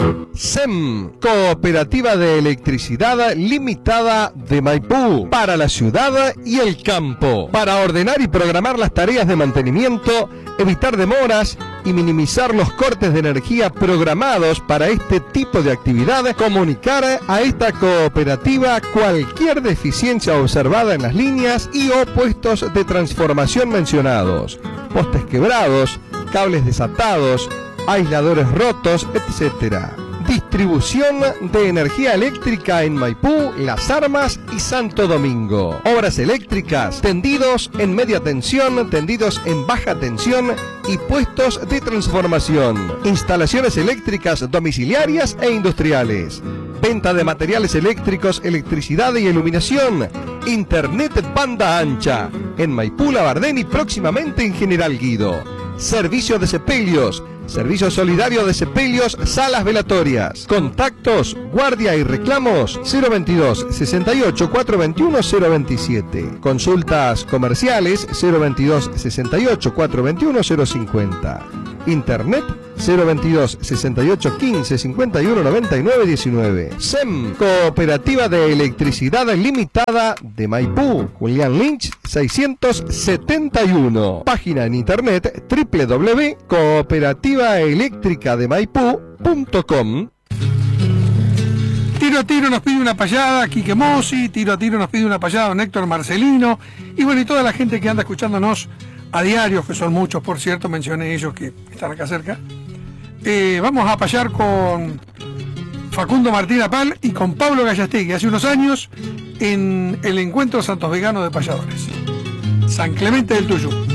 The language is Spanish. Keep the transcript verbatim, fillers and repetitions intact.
S E M, Cooperativa de Electricidad Limitada de Maipú, para la ciudad y el campo, para ordenar y programar las tareas de mantenimiento, evitar demoras y minimizar los cortes de energía programados para este tipo de actividad. Comunicar a esta cooperativa cualquier deficiencia observada en las líneas y o puestos de transformación mencionados, postes quebrados, cables desatados, aisladores rotos, etcétera. Distribución de energía eléctrica en Maipú, Las Armas y Santo Domingo. Obras eléctricas, tendidos en media tensión, tendidos en baja tensión y puestos de transformación. Instalaciones eléctricas domiciliarias e industriales. Venta de materiales eléctricos, electricidad y iluminación. Internet banda ancha. En Maipú, Labardén y próximamente en General Guido. Servicio de sepelios. Servicio solidario de sepelios, salas velatorias. Contactos, guardia y reclamos cero veintidós, sesenta y ocho, cuatrocientos veintiuno, cero veintisiete. Consultas comerciales cero veintidós, sesenta y ocho, cuatrocientos veintiuno, cero cincuenta. Internet cero veintidós, sesenta y ocho, quince, cincuenta y uno, noventa y nueve, diecinueve. S E M, Cooperativa de Electricidad Limitada de Maipú, Julián Lynch seiscientos setenta y uno. Página en internet doble u doble u doble u punto cooperativa eléctrica de maipú punto com. Tiro a tiro nos pide una payada Quique Mossi, tiro a tiro nos pide una payada don Héctor Marcelino, y bueno, y toda la gente que anda escuchándonos a diario, que son muchos, por cierto, mencioné ellos que están acá cerca. Eh, vamos a payar con Facundo Martín Apal y con Pablo Gallastegui, hace unos años en el encuentro Santos Veganos de Payadores, San Clemente del Tuyú.